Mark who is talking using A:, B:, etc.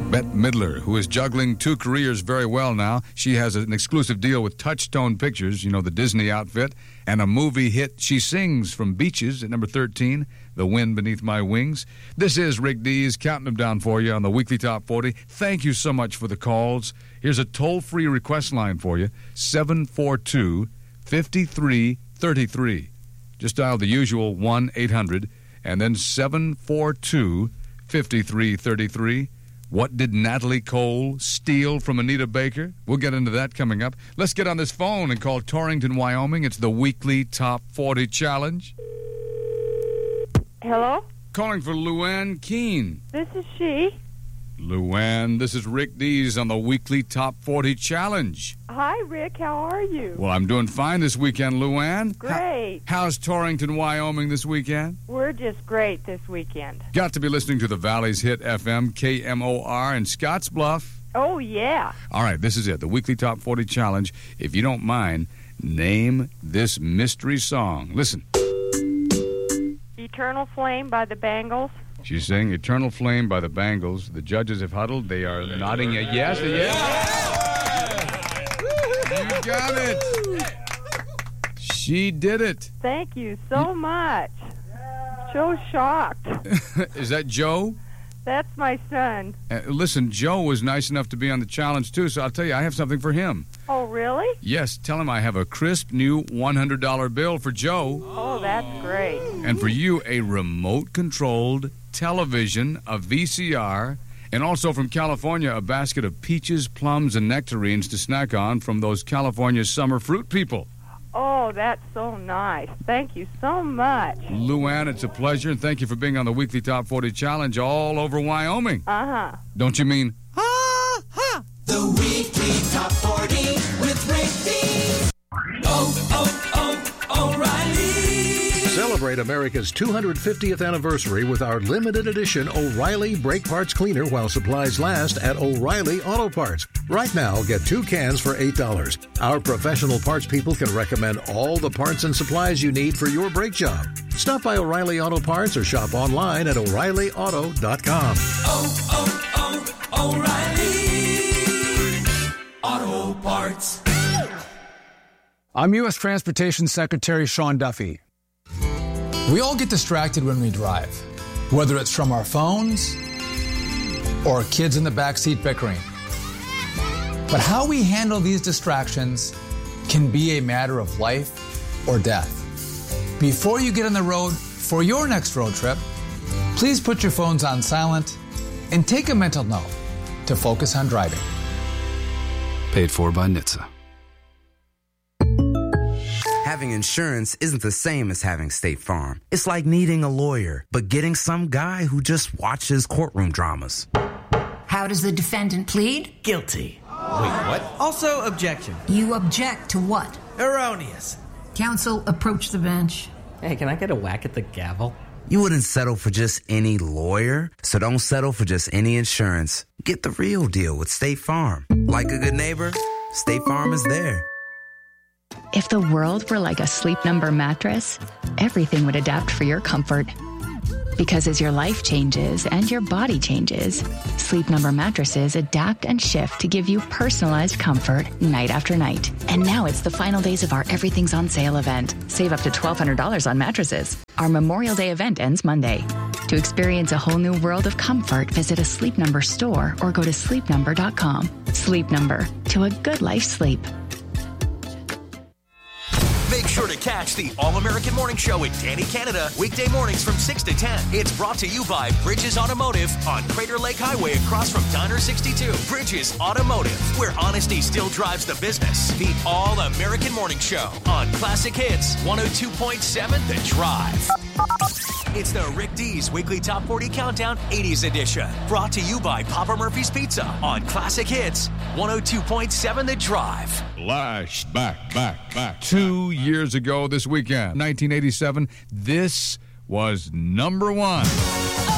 A: Bette Midler, who is juggling two careers very well now. She has an exclusive deal with Touchstone Pictures, you know, the Disney outfit, and a movie hit. She sings from Beaches at number 13, The Wind Beneath My Wings. This is Rick Dees, counting them down for you on the Weekly Top 40. Thank you so much for the calls. Here's a toll-free request line for you, 742-5333. Just dial the usual 1-800 and then 742-5333. What did Natalie Cole steal from Anita Baker? We'll get into that coming up. Let's get on this phone and call Torrington, Wyoming. It's the Weekly Top 40 Challenge.
B: Hello?
A: Calling for Luann Keene.
B: This is she.
A: Luann, this is Rick Dees on the Weekly Top 40 Challenge.
B: Hi, Rick. How are you?
A: Well, I'm doing fine this weekend, Luann.
B: Great.
A: How's Torrington, Wyoming this weekend?
B: We're just great this weekend.
A: Got to be listening to the Valley's Hit FM, KMOR, in Scottsbluff.
B: Oh, yeah.
A: All right, this is it, the Weekly Top 40 Challenge. If you don't mind, name this mystery song. Listen.
B: Eternal Flame by the Bangles.
A: She's saying Eternal Flame by the Bangles. The judges have huddled. They are nodding a yes. You got it. She did it.
B: Thank you so much. So shocked.
A: Is that Joe?
B: That's my son.
A: Listen, Joe was nice enough to be on the challenge, too, so I'll tell you, I have something for him.
B: Oh, really?
A: Yes, tell him I have a crisp new $100 bill for Joe.
B: Oh, that's great.
A: And for you, a remote-controlled television, a VCR, and also from California, a basket of peaches, plums, and nectarines to snack on from those California summer fruit people.
B: Oh, that's so nice. Thank you so much.
A: Luann, it's a pleasure, and thank you for being on the Weekly Top 40 Challenge all over Wyoming.
B: Uh-huh.
A: Don't you mean,
C: ha? The Weekly Top 40 with Rick Dees. O'Reilly.
D: Celebrate America's 250th anniversary with our limited edition O'Reilly Brake Parts Cleaner while supplies last at O'Reilly Auto Parts. Right now, get 2 cans for $8. Our professional parts people can recommend all the parts and supplies you need for your brake job. Stop by O'Reilly Auto Parts or shop online at O'ReillyAuto.com.
C: O'Reilly Auto Parts.
E: I'm U.S. Transportation Secretary Sean Duffy. We all get distracted when we drive, whether it's from our phones or kids in the backseat bickering. But how we handle these distractions can be a matter of life or death. Before you get on the road for your next road trip, please put your phones on silent and take a mental note to focus on driving.
F: Paid for by NHTSA.
G: Having insurance isn't the same as having State Farm. It's like needing a lawyer, but getting some guy who just watches courtroom dramas.
H: How does the defendant plead?
I: Guilty. Wait, what? Also, objection.
H: You object to what?
I: Erroneous.
H: Counsel, approach the bench.
I: Hey, can I get a whack at the gavel?
G: You wouldn't settle for just any lawyer, so don't settle for just any insurance. Get the real deal with State Farm. Like a good neighbor, State Farm is there.
J: If the world were like a Sleep Number mattress, everything would adapt for your comfort. Because as your life changes and your body changes, Sleep Number mattresses adapt and shift to give you personalized comfort night after night. And now it's the final days of our Everything's on Sale event. Save up to $1,200 on mattresses. Our Memorial Day event ends Monday. To experience a whole new world of comfort, visit a Sleep Number store or go to sleepnumber.com. Sleep Number, to a good life sleep.
K: Make sure to catch the All-American Morning Show with Danny Canada, weekday mornings from 6 to 10. It's brought to you by Bridges Automotive on Crater Lake Highway across from Diner 62. Bridges Automotive, where honesty still drives the business. The All-American Morning Show on Classic Hits 102.7 The Drive. It's the Rick Dees Weekly Top 40 Countdown 80s edition. Brought to you by Papa Murphy's Pizza on Classic Hits 102.7 The Drive.
A: Flash back. 2 years ago this weekend, 1987, this was number one.